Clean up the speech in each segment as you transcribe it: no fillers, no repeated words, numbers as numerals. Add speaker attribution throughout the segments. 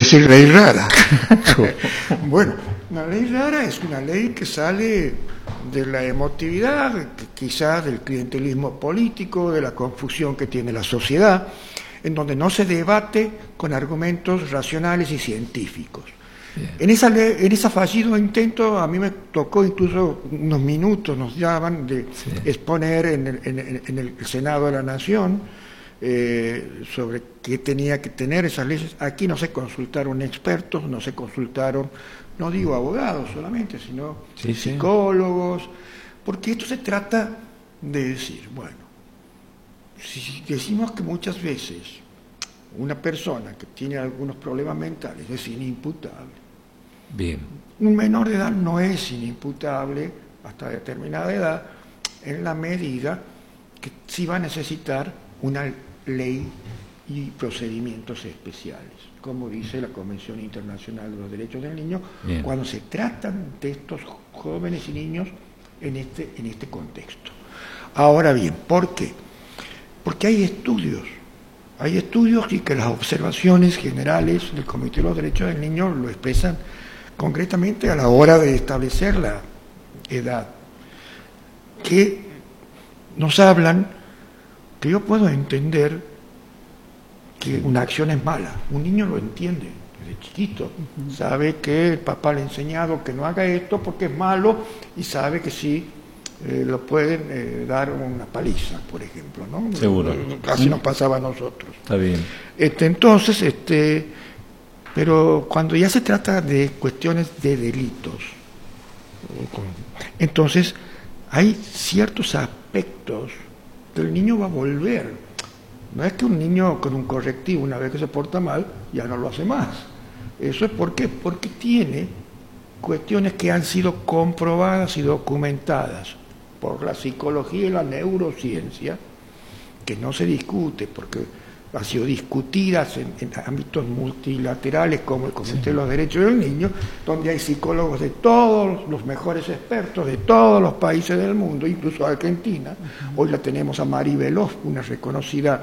Speaker 1: decir ley rara. Bueno, una ley rara es una ley que sale de la emotividad, quizás del clientelismo político, de la confusión que tiene la sociedad, en donde no se debate con argumentos racionales y científicos. En esa fallido intento, a mí me tocó incluso unos minutos, nos llaman, de exponer en el Senado de la Nación sobre qué tenía que tener esas leyes. Aquí no se consultaron expertos, no se consultaron, no digo abogados solamente, sino psicólogos, porque esto se trata de decir, bueno, si decimos que muchas veces una persona que tiene algunos problemas mentales es inimputable,
Speaker 2: bien,
Speaker 1: un menor de edad no es inimputable hasta determinada edad, en la medida que sí va a necesitar una ley y procedimientos especiales, como dice la Convención Internacional de los Derechos del Niño, bien, cuando se tratan de estos jóvenes y niños en este contexto. Ahora bien, ¿por qué? Porque hay estudios y que las observaciones generales del Comité de los Derechos del Niño lo expresan concretamente a la hora de establecer la edad, que nos hablan que yo puedo entender que una acción es mala. Un niño lo entiende desde chiquito, sabe que el papá le ha enseñado que no haga esto porque es malo y sabe que sí lo pueden dar una paliza, por ejemplo, ¿no?
Speaker 2: Seguro.
Speaker 1: Casi nos pasaba a nosotros.
Speaker 2: Está bien.
Speaker 1: Entonces, pero cuando ya se trata de cuestiones de delitos, entonces hay ciertos aspectos que el niño va a volver. No es que un niño con un correctivo, una vez que se porta mal, ya no lo hace más. Eso es porque tiene cuestiones que han sido comprobadas y documentadas por la psicología y la neurociencia, que no se discute porque ha sido discutidas en ámbitos multilaterales como el Comité de los Derechos del Niño, donde hay psicólogos de todos los mejores expertos de todos los países del mundo, incluso Argentina. Hoy la tenemos a Mari Veloz, una reconocida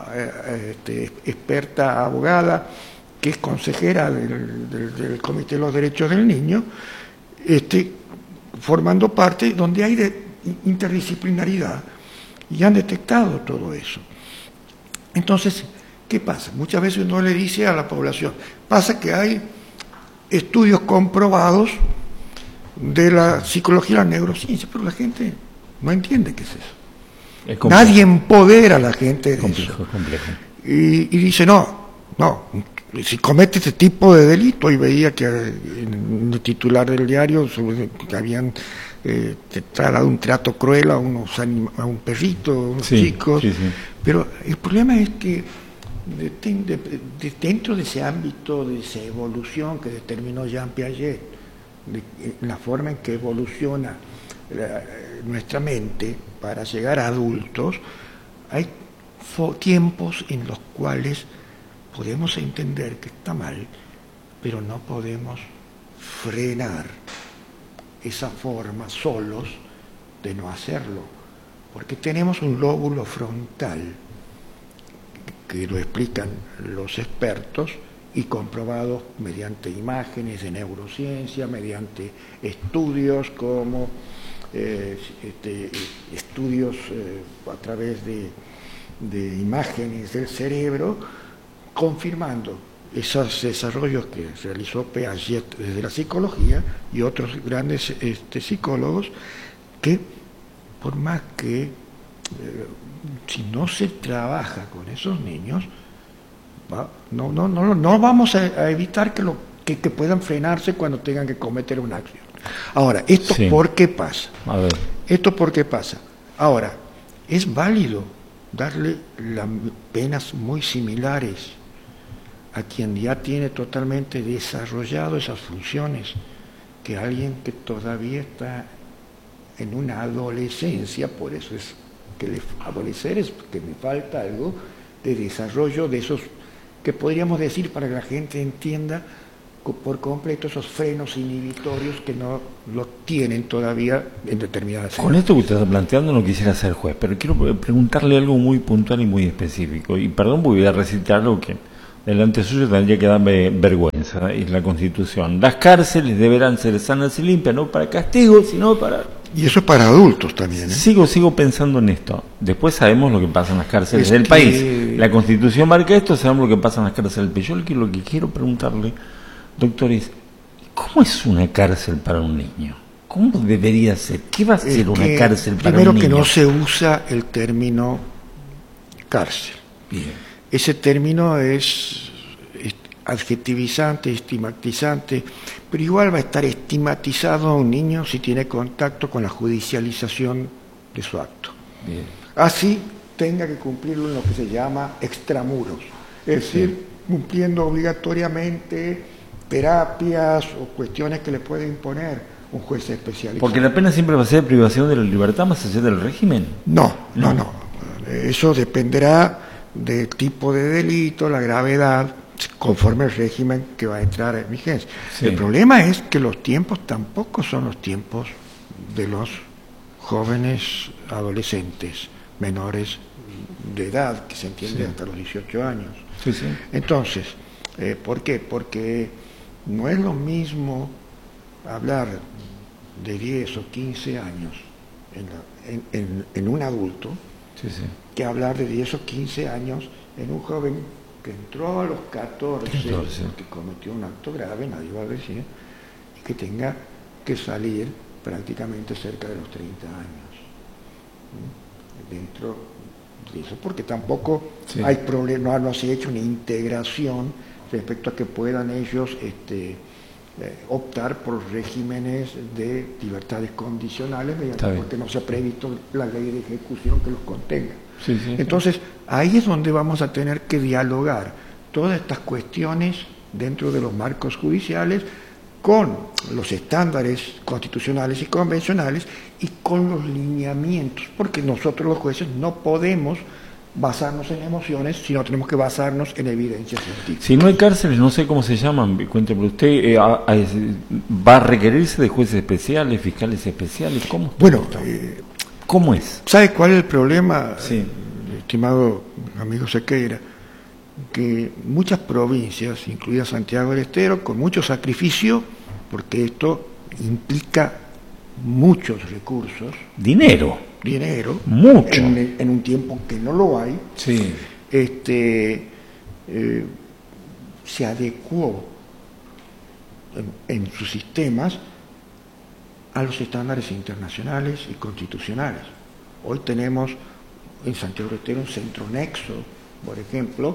Speaker 1: experta abogada, que es consejera del Comité de los Derechos del Niño, formando parte donde hay interdisciplinaridad, y han detectado todo eso. Entonces, ¿qué pasa? Muchas veces uno le dice a la población, pasa que hay estudios comprobados de la psicología y la neurociencia, pero la gente no entiende qué es eso. Nadie empodera a la gente de eso. Y dice, no, si comete este tipo de delito, y veía que en el titular del diario que habían dado un trato cruel a un perrito, a unos chicos, pero el problema es que dentro de ese ámbito, de esa evolución que determinó Jean Piaget, la forma en que evoluciona nuestra mente para llegar a adultos, hay tiempos en los cuales podemos entender que está mal, pero no podemos frenar esa forma solos de no hacerlo, porque tenemos un lóbulo frontal que lo explican los expertos y comprobados mediante imágenes de neurociencia, mediante estudios como estudios a través de imágenes del cerebro, confirmando esos desarrollos que realizó Piaget desde la psicología y otros grandes psicólogos, que por más que si no se trabaja con esos niños, no vamos a evitar que puedan frenarse cuando tengan que cometer una acción. Ahora, ¿esto por qué pasa?
Speaker 2: A ver.
Speaker 1: ¿Esto por qué pasa? Ahora, ¿es válido darle penas muy similares a quien ya tiene totalmente desarrollado esas funciones que alguien que todavía está en una adolescencia? Por eso es que adolecer es que me falta algo de desarrollo de esos, que podríamos decir, para que la gente entienda por completo, esos frenos inhibitorios que no lo tienen todavía en determinadas edades.
Speaker 2: Con esto que usted está planteando no quisiera ser juez, pero quiero preguntarle algo muy puntual y muy específico, y perdón, voy a recitar lo que delante suyo tendría que darme vergüenza, es la Constitución. Las cárceles deberán ser sanas y limpias, no para castigo, sino para...
Speaker 1: Y eso es para adultos también, ¿eh?
Speaker 2: Sigo pensando en esto. Después sabemos lo que pasa en las cárceles
Speaker 1: Es
Speaker 2: del
Speaker 1: que-
Speaker 2: país. La Constitución marca esto, sabemos lo que pasa en las cárceles del país. Yo lo que quiero preguntarle, doctor, es ¿cómo es una cárcel para un niño? ¿Cómo debería ser? ¿Qué va a ser una
Speaker 1: que,
Speaker 2: cárcel para
Speaker 1: primero
Speaker 2: un niño?
Speaker 1: que no se usa el término cárcel.
Speaker 2: Bien.
Speaker 1: Ese término es adjetivizante, estigmatizante, pero igual va a estar estigmatizado a un niño si tiene contacto con la judicialización de su acto.
Speaker 2: Bien.
Speaker 1: Así tenga que cumplirlo en lo que se llama extramuros, es decir, cumpliendo obligatoriamente terapias o cuestiones que le puede imponer un juez especializado.
Speaker 2: Porque la pena siempre va a ser privación de la libertad más allá del régimen.
Speaker 1: No. Eso dependerá del tipo de delito, la gravedad, conforme el régimen que va a entrar en vigencia.
Speaker 2: Sí.
Speaker 1: El problema es que los tiempos tampoco son los tiempos de los jóvenes adolescentes menores de edad, que se entiende
Speaker 2: Sí.
Speaker 1: hasta los 18 años.
Speaker 2: Sí, sí.
Speaker 1: Entonces, ¿por qué? Porque no es lo mismo hablar de 10 o 15 años en un adulto
Speaker 2: Sí, sí.
Speaker 1: que hablar de 10 o 15 años en un joven que entró a los 14,
Speaker 2: 14.
Speaker 1: que cometió un acto grave, nadie va a decir, y que tenga que salir prácticamente cerca de los 30 años. Dentro de eso, porque tampoco
Speaker 2: Sí.
Speaker 1: hay problema, no se ha hecho una integración respecto a que puedan ellos optar por regímenes de libertades condicionales, porque no se ha previsto la ley de ejecución que los contenga.
Speaker 2: Sí, sí.
Speaker 1: Entonces, ahí es donde vamos a tener que dialogar todas estas cuestiones dentro de los marcos judiciales con los estándares constitucionales y convencionales y con los lineamientos, porque nosotros los jueces no podemos basarnos en emociones, sino tenemos que basarnos en evidencia científica.
Speaker 2: Si no hay cárceles, no sé cómo se llaman, cuénteme usted, ¿va a requerirse de jueces especiales, fiscales especiales? ¿Cómo?
Speaker 1: Bueno,
Speaker 2: ¿Cómo es?
Speaker 1: ¿sabe cuál es el problema,
Speaker 2: Sí.
Speaker 1: estimado amigo Sequeira? Que muchas provincias, incluida Santiago del Estero, con mucho sacrificio, porque esto implica muchos recursos,
Speaker 2: Dinero. Mucho.
Speaker 1: en un tiempo que no lo hay,
Speaker 2: Sí.
Speaker 1: se adecuó en sus sistemas a los estándares internacionales y constitucionales. Hoy tenemos en Santiago del Estero un centro nexo, por ejemplo,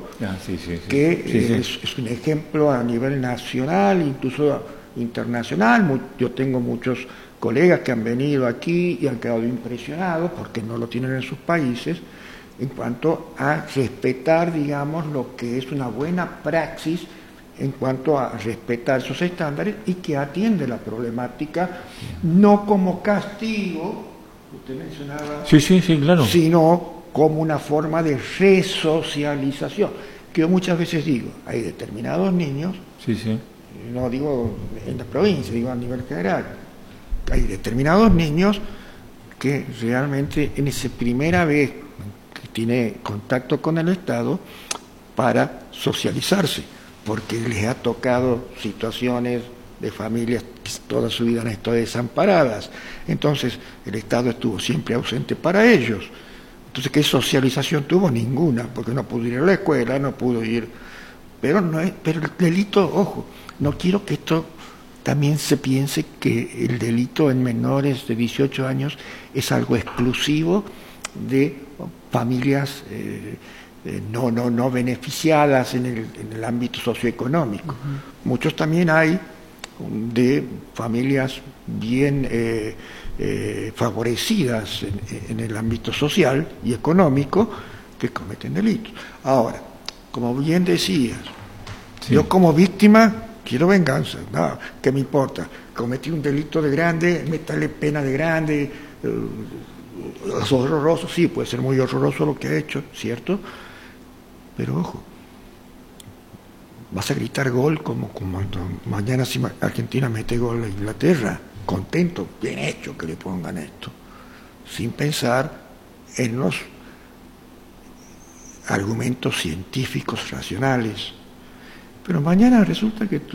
Speaker 1: que es un ejemplo a nivel nacional, incluso internacional. Yo tengo muchos colegas que han venido aquí y han quedado impresionados porque no lo tienen en sus países, en cuanto a respetar, digamos, lo que es una buena praxis en cuanto a respetar esos estándares y que atiende la problemática no como castigo, usted mencionaba,
Speaker 2: Sí, claro.
Speaker 1: sino como una forma de resocialización, que yo muchas veces digo, hay determinados niños,
Speaker 2: Sí.
Speaker 1: no digo en la provincia, digo a nivel general, hay determinados niños que realmente en esa primera vez que tiene contacto con el Estado para socializarse, porque les ha tocado situaciones de familias que toda su vida han estado desamparadas, entonces el Estado estuvo siempre ausente para ellos. Entonces, ¿qué socialización tuvo? Ninguna, porque no pudo ir a la escuela, no pudo ir. Pero el delito, ojo, no quiero que esto también se piense que el delito en menores de 18 años es algo exclusivo de familias no beneficiadas en el ámbito socioeconómico. Muchos también hay de familias bien favorecidas en el ámbito social y económico que cometen delitos. Ahora, como bien decías, yo como víctima quiero venganza, no, ¿qué me importa? Cometí un delito de grande, métale pena de grande, es horroroso, sí, puede ser muy horroroso lo que ha hecho, ¿cierto? Pero ojo, vas a gritar gol como mañana si Argentina mete gol a Inglaterra, contento, bien hecho que le pongan esto, sin pensar en los argumentos científicos racionales pero mañana resulta que